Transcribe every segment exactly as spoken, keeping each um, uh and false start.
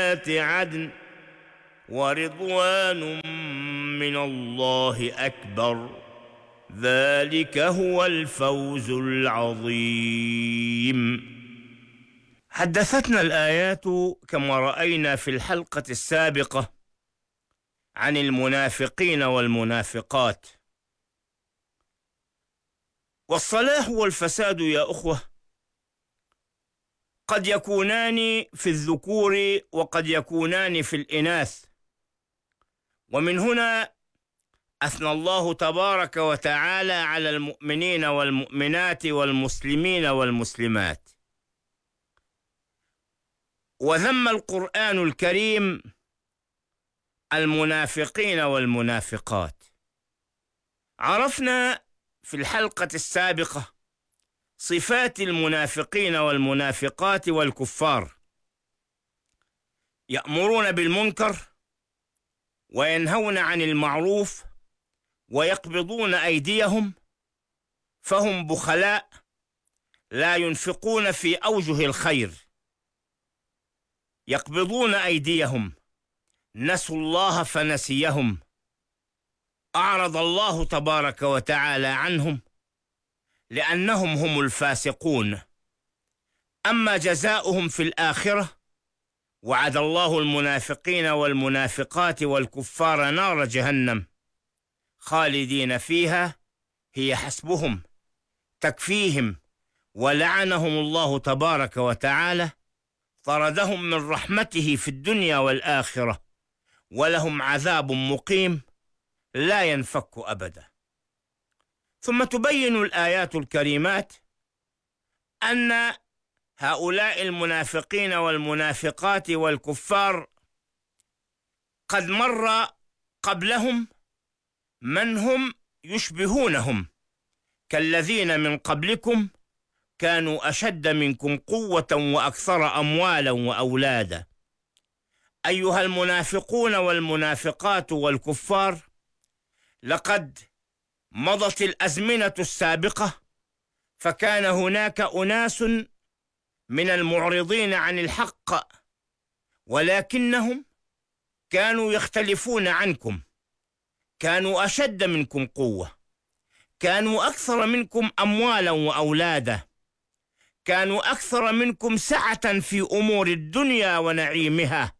جنات عدن ورضوان من الله أكبر ذلك هو الفوز العظيم. حدثتنا الآيات كما رأينا في الحلقة السابقة عن المنافقين والمنافقات. والصلاح والفساد يا أخوة قد يكونان في الذكور وقد يكونان في الإناث، ومن هنا أثنى الله تبارك وتعالى على المؤمنين والمؤمنات والمسلمين والمسلمات، وذم القرآن الكريم المنافقين والمنافقات. عرفنا في الحلقة السابقة صفات المنافقين والمنافقات والكفار: يأمرون بالمنكر وينهون عن المعروف ويقبضون أيديهم، فهم بخلاء لا ينفقون في أوجه الخير. يقبضون أيديهم، نسوا الله فنسيهم، أعرض الله تبارك وتعالى عنهم لأنهم هم الفاسقون. أما جزاؤهم في الآخرة، وعد الله المنافقين والمنافقات والكفار نار جهنم خالدين فيها هي حسبهم، تكفيهم، ولعنهم الله تبارك وتعالى، طردهم من رحمته في الدنيا والآخرة، ولهم عذاب مقيم لا ينفك أبدا. ثم تبين الآيات الكريمات أن هؤلاء المنافقين والمنافقات والكفار قد مر قبلهم من هم يشبهونهم، كالذين من قبلكم كانوا أشد منكم قوة وأكثر أموالا وأولادا. أيها المنافقون والمنافقات والكفار، لقد مضت الأزمنة السابقة فكان هناك أناس من المعرضين عن الحق، ولكنهم كانوا يختلفون عنكم، كانوا أشد منكم قوة، كانوا أكثر منكم أموالا وأولادا، كانوا أكثر منكم سعة في أمور الدنيا ونعيمها،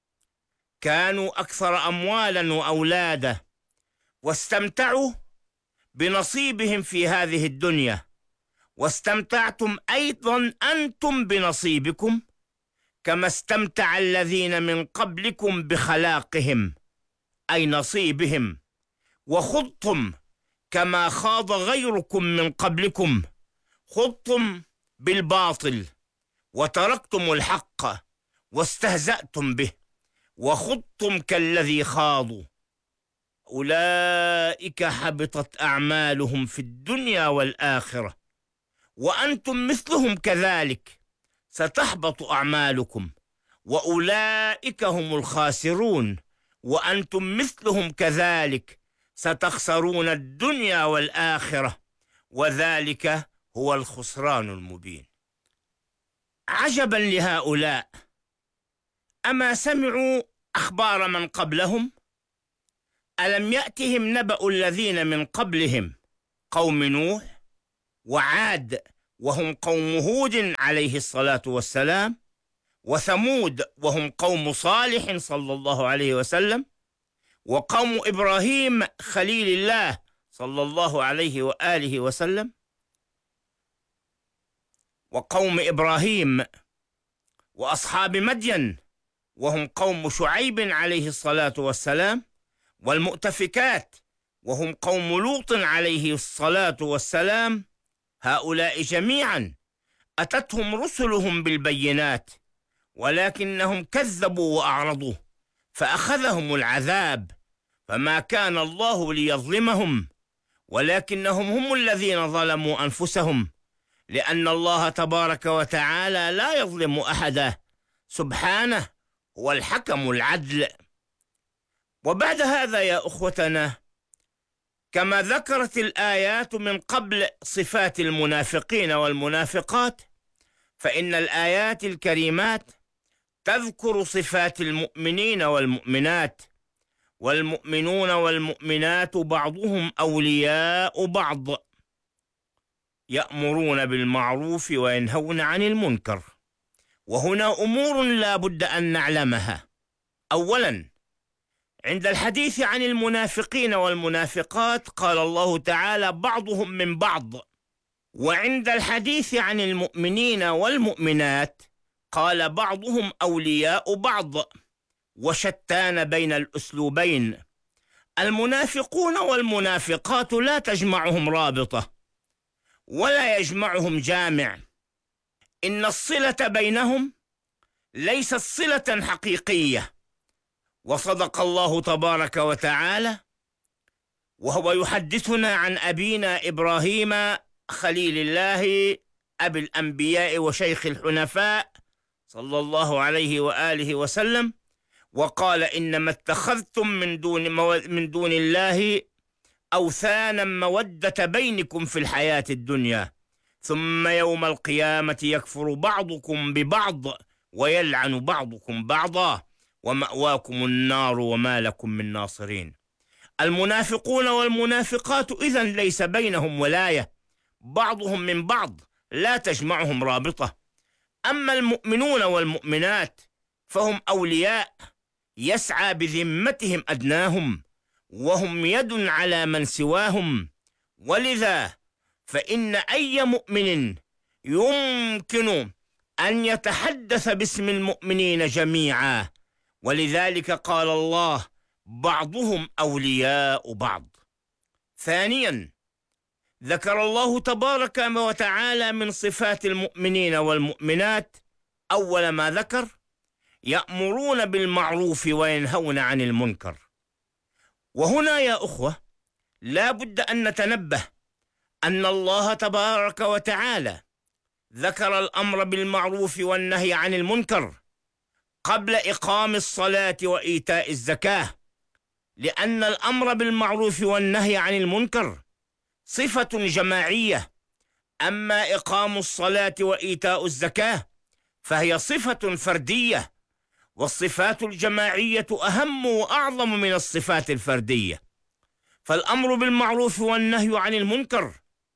كانوا أكثر أموالا وأولادا، واستمتعوا بنصيبهم في هذه الدنيا، واستمتعتم أيضا أنتم بنصيبكم كما استمتع الذين من قبلكم بخلاقهم أي نصيبهم، وخضتم كما خاض غيركم من قبلكم، خضتم بالباطل وتركتم الحق واستهزأتم به وخضتم كالذي خاضوا، أولئك حبطت أعمالهم في الدنيا والآخرة وأنتم مثلهم كذلك ستحبط أعمالكم، وأولئك هم الخاسرون وأنتم مثلهم كذلك ستخسرون الدنيا والآخرة، وذلك هو الخسران المبين. عجبا لهؤلاء، أما سمعوا أخبار من قبلهم؟ ألم يأتهم نبأ الذين من قبلهم قوم نوح وعاد وهم قوم هود عليه الصلاة والسلام، وثمود وهم قوم صالح صلى الله عليه وسلم، وقوم إبراهيم خليل الله صلى الله عليه وآله وسلم، وقوم إبراهيم وأصحاب مدين وهم قوم شعيب عليه الصلاة والسلام، والمؤتفكات وهم قوم لوط عليه الصلاة والسلام. هؤلاء جميعا أتتهم رسلهم بالبينات ولكنهم كذبوا وأعرضوا فأخذهم العذاب، فما كان الله ليظلمهم ولكنهم هم الذين ظلموا أنفسهم، لأن الله تبارك وتعالى لا يظلم أحدا، سبحانه هو الحكم العدل. وبعد هذا يا أخوتنا، كما ذكرت الآيات من قبل صفات المنافقين والمنافقات، فإن الآيات الكريمات تذكر صفات المؤمنين والمؤمنات. والمؤمنون والمؤمنات بعضهم أولياء بعض، يأمرون بالمعروف وينهون عن المنكر. وهنا أمور لا بد أن نعلمها. أولا، عند الحديث عن المنافقين والمنافقات قال الله تعالى بعضهم من بعض، وعند الحديث عن المؤمنين والمؤمنات قال بعضهم أولياء بعض، وشتان بين الأسلوبين. المنافقون والمنافقات لا تجمعهم رابطة ولا يجمعهم جامع، إن الصلة بينهم ليست صلة حقيقية. وصدق الله تبارك وتعالى وهو يحدثنا عن أبينا إبراهيم خليل الله أبي الأنبياء وشيخ الحنفاء صلى الله عليه وآله وسلم، وقال إنما اتخذتم من دون, من دون الله أوثانا مودة بينكم في الحياة الدنيا، ثم يوم القيامة يكفر بعضكم ببعض ويلعن بعضكم بعضا ومأواكم النار وما لكم من ناصرين. المنافقون والمنافقات إذن ليس بينهم ولاية، بعضهم من بعض لا تجمعهم رابطة. أما المؤمنون والمؤمنات فهم أولياء يسعى بذمتهم أدناهم، وهم يد على من سواهم. ولذا فإن أي مؤمن يمكن أن يتحدث باسم المؤمنين جميعا، ولذلك قال الله بعضهم أولياء بعض. ثانيا، ذكر الله تبارك وتعالى من صفات المؤمنين والمؤمنات أول ما ذكر يأمرون بالمعروف وينهون عن المنكر. وهنا يا أخوة لا بد أن نتنبه أن الله تبارك وتعالى ذكر الأمر بالمعروف والنهي عن المنكر قبل إقام الصلاة وإيتاء الزكاة، لأن الأمر بالمعروف والنهي عن المنكر صفة جماعية، أما إقام الصلاة وإيتاء الزكاة فهي صفة فردية، والصفات الجماعية أهم وأعظم من الصفات الفردية. فالأمر بالمعروف والنهي عن المنكر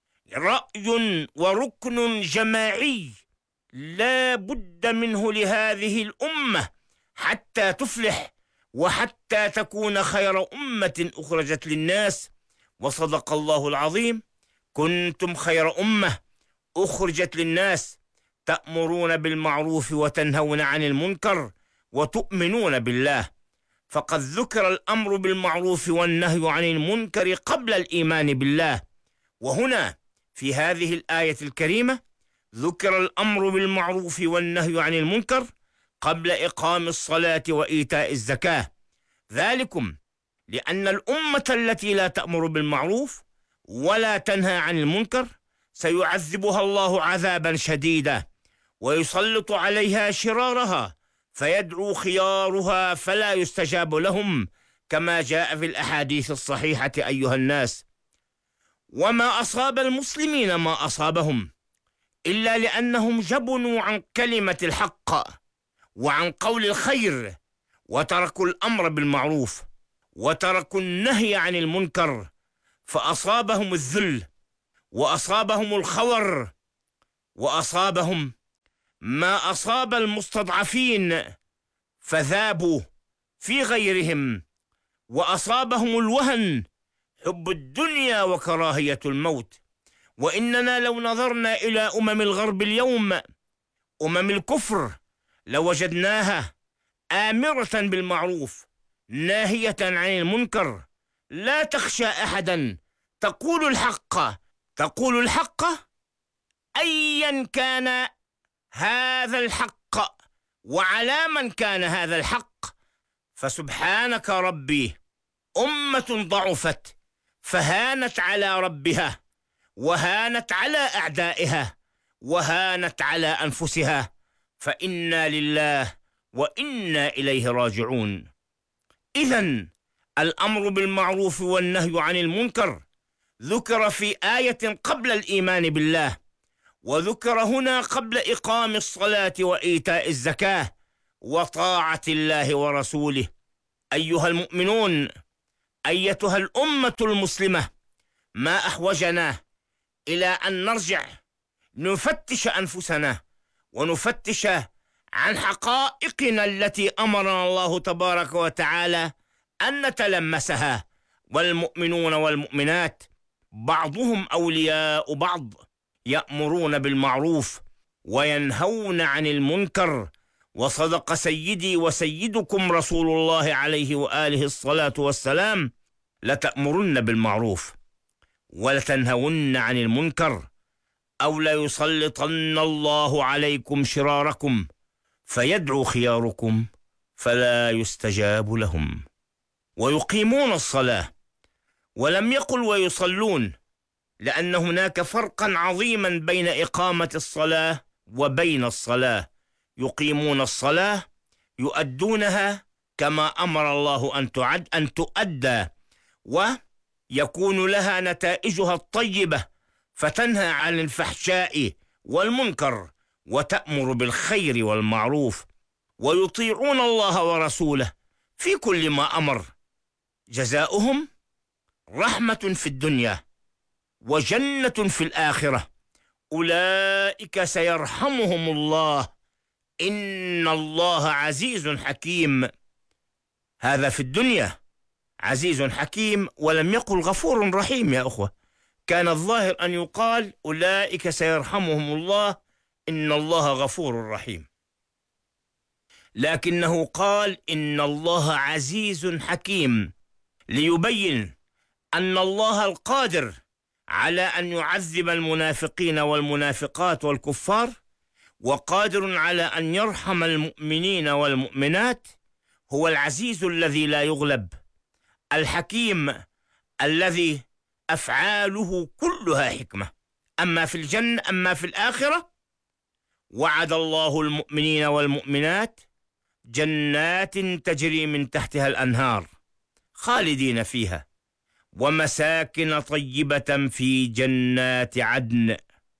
رأي وركن جماعي لا بد منه لهذه الأمة حتى تفلح وحتى تكون خير أمة أخرجت للناس. وصدق الله العظيم: كنتم خير أمة أخرجت للناس تأمرون بالمعروف وتنهون عن المنكر وتؤمنون بالله. فقد ذكر الأمر بالمعروف والنهي عن المنكر قبل الإيمان بالله، وهنا في هذه الآية الكريمة ذكر الأمر بالمعروف والنهي عن المنكر قبل إقام الصلاة وإيتاء الزكاة. ذلكم لأن الأمة التي لا تأمر بالمعروف ولا تنهى عن المنكر سيعذبها الله عذابا شديدا، ويسلط عليها شرارها فيدعو خيارها فلا يستجاب لهم، كما جاء في الأحاديث الصحيحة أيها الناس. وما أصاب المسلمين ما أصابهم إلا لأنهم جبنوا عن كلمة الحق وعن قول الخير، وتركوا الأمر بالمعروف وتركوا النهي عن المنكر، فأصابهم الذل وأصابهم الخور وأصابهم ما أصاب المستضعفين فذابوا في غيرهم، وأصابهم الوهن، حب الدنيا وكراهية الموت. وإننا لو نظرنا إلى أمم الغرب اليوم، أمم الكفر، لوجدناها آمرة بالمعروف ناهية عن المنكر، لا تخشى أحدا، تقول الحق تقول الحق أيا كان هذا الحق وعلى من كان هذا الحق. فسبحانك ربي، أمة ضعفت فهانت على ربها وهانت على أعدائها وهانت على أنفسها، فإنا لله وإنا إليه راجعون. إذن الأمر بالمعروف والنهي عن المنكر ذكر في آية قبل الإيمان بالله، وذكر هنا قبل إقام الصلاة وإيتاء الزكاة، وطاعة الله ورسوله. أيها المؤمنون، أيتها الأمة المسلمة، ما أحوجنا إلى أن نرجع نفتش أنفسنا ونفتش عن حقائقنا التي أمرنا الله تبارك وتعالى أن نتلمسها. والمؤمنون والمؤمنات بعضهم أولياء بعض، يأمرون بالمعروف وينهون عن المنكر. وصدق سيدي وسيدكم رسول الله عليه وآله الصلاة والسلام: لتأمرن بالمعروف ولتنهون عن المنكر، أو ليسلطن الله عليكم شراركم فيدعو خياركم فلا يستجاب لهم. ويقيمون الصلاة، ولم يقل ويصلون، لأن هناك فرقا عظيما بين إقامة الصلاة وبين الصلاة. يقيمون الصلاة يؤدونها كما أمر الله أن تعد أن تؤدى، ويكون لها نتائجها الطيبة، فتنهى عن الفحشاء والمنكر وتأمر بالخير والمعروف. ويطيعون الله ورسوله في كل ما أمر. جزاؤهم رحمة في الدنيا وجنة في الآخرة. أولئك سيرحمهم الله، إن الله عزيز حكيم. هذا في الدنيا عزيز حكيم، ولم يقل غفور رحيم يا أخوة. كان الظاهر أن يقال أولئك سيرحمهم الله، إن الله غفور رحيم، لكنه قال إن الله عزيز حكيم، ليبين أن الله القادر على أن يعذب المنافقين والمنافقات والكفار، وقادر على أن يرحم المؤمنين والمؤمنات. هو العزيز الذي لا يغلب، الحكيم الذي أفعاله كلها حكمة. أما في الجنة أما في الآخرة، وعد الله المؤمنين والمؤمنات جنات تجري من تحتها الأنهار خالدين فيها، ومساكن طيبة في جنات عدن،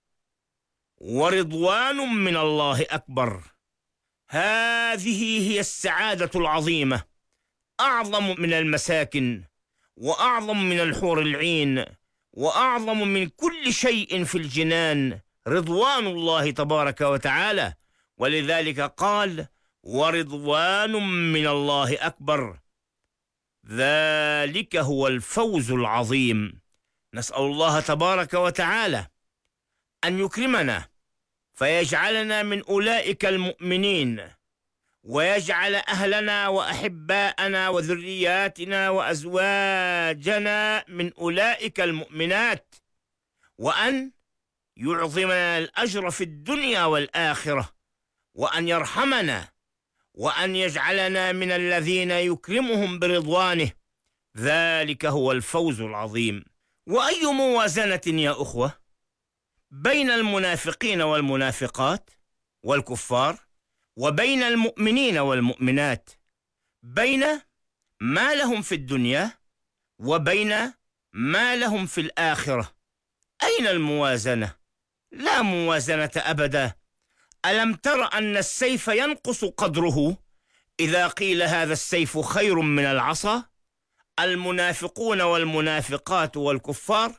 ورضوان من الله أكبر. هذه هي السعادة العظيمة، أعظم من المساكن، وأعظم من الحور العين، وأعظم من كل شيء في الجنان، رضوان الله تبارك وتعالى. ولذلك قال: ورضوان من الله أكبر. ذلك هو الفوز العظيم. نسأل الله تبارك وتعالى أن يكرمنا فيجعلنا من أولئك المؤمنين، ويجعل أهلنا وأحباءنا وذرياتنا وأزواجنا من أولئك المؤمنات، وأن يعظمنا الأجر في الدنيا والآخرة، وأن يرحمنا، وأن يجعلنا من الذين يكرمهم برضوانه. ذلك هو الفوز العظيم. وأي موازنة يا أخوة بين المنافقين والمنافقات والكفار، وبين المؤمنين والمؤمنات، بين ما لهم في الدنيا وبين ما لهم في الآخرة. أين الموازنة؟ لا موازنة أبدا. ألم تر أن السيف ينقص قدره إذا قيل هذا السيف خير من العصا؟ المنافقون والمنافقات والكفار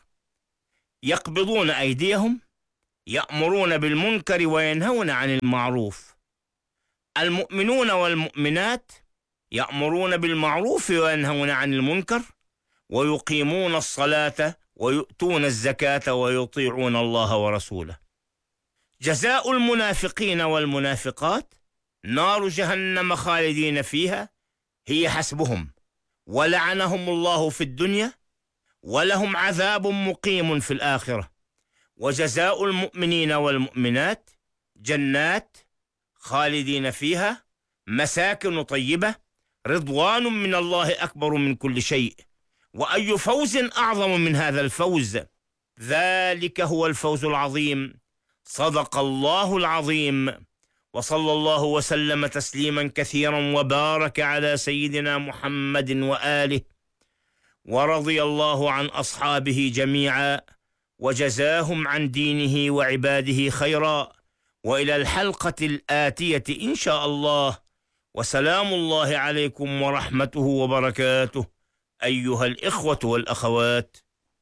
يقبضون أيديهم، يأمرون بالمنكر وينهون عن المعروف. المؤمنون والمؤمنات يأمرون بالمعروف وينهون عن المنكر، ويقيمون الصلاة ويؤتون الزكاة ويطيعون الله ورسوله. جزاء المنافقين والمنافقات نار جهنم خالدين فيها، هي حسبهم، ولعنهم الله في الدنيا، ولهم عذاب مقيم في الآخرة. وجزاء المؤمنين والمؤمنات جنات خالدين فيها، مساكن طيبة، رضوان من الله أكبر من كل شيء. وأي فوز أعظم من هذا الفوز؟ ذلك هو الفوز العظيم. صدق الله العظيم. وصلى الله وسلم تسليما كثيرا وبارك على سيدنا محمد وآله، ورضي الله عن أصحابه جميعا، وجزاهم عن دينه وعباده خيرا. وإلى الحلقة الآتية إن شاء الله، وسلام الله عليكم ورحمته وبركاته أيها الإخوة والأخوات.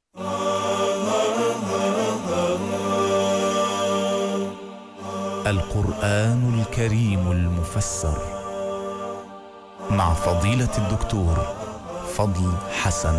القرآن الكريم المفسر مع فضيلة الدكتور فضل حسن